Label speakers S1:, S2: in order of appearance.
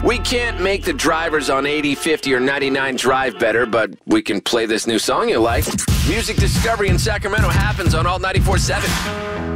S1: We can't make the drivers on 80, 50, or 99 drive better, but we can play this new song you like. Music discovery in Sacramento happens on Alt 94.7.